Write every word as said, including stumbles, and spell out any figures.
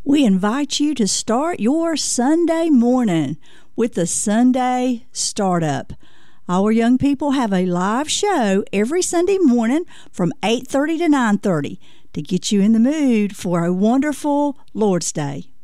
We invite you to start your Sunday morning with the Sunday Startup. Our young people have a live show every Sunday morning from eight thirty to nine thirty to get you in the mood for a wonderful Lord's Day.